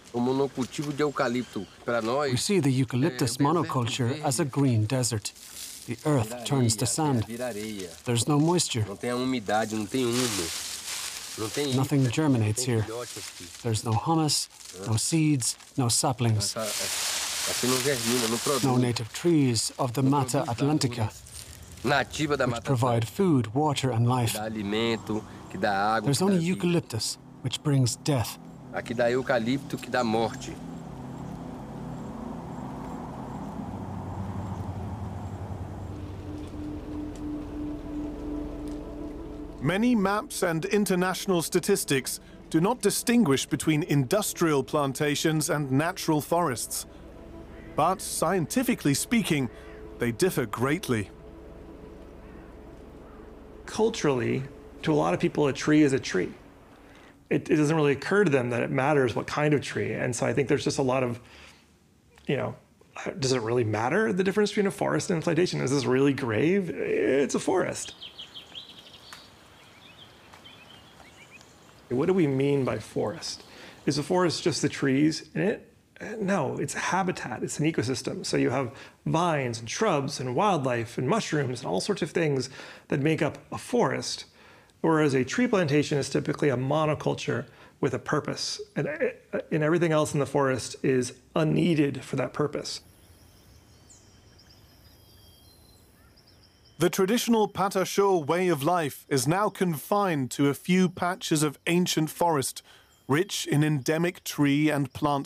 O monocultivo de eucalipto, para nós, We see the eucalyptus monoculture as a green desert. The earth turns to sand. vira areia. There's no moisture. Não tem a umidade, não tem humo. Não tem Nothing isca, germinates não tem here. filhote aqui. There's no humus, no seeds, no saplings, Aqui não germina, não produz. no native trees of the Mata Atlantica, Nativa da which Mata provide food, water, and life. Atlântica, dá alimento, que dá água. There's que only dá vida. eucalyptus, which brings death. Aqui dá eucalipto, que dá morte. Many maps and international statistics do not distinguish between industrial plantations and natural forests. But scientifically speaking, they differ greatly. Culturally, to a lot of people, a tree is a tree. It doesn't really occur to them that it matters what kind of tree. And so I think there's just a lot of, does it really matter, the difference between a forest and a plantation? Is this really grave? It's a forest. What do we mean by forest? Is a forest just the trees in it? No, it's a habitat, it's an ecosystem. So you have vines and shrubs and wildlife and mushrooms and all sorts of things that make up a forest, whereas a tree plantation is typically a monoculture with a purpose. And everything else in the forest is unneeded for that purpose. The traditional Patachó way of life is now confined to a few patches of ancient forest, rich in endemic tree and plant